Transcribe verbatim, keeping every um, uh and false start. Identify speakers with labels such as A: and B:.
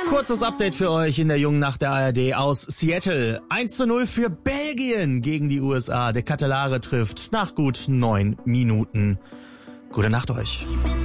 A: Kurzes Update für euch in der jungen Nacht der A R D aus Seattle. eins zu null für Belgien gegen die U S A. Der Katelare trifft nach gut neun Minuten. Gute Nacht euch.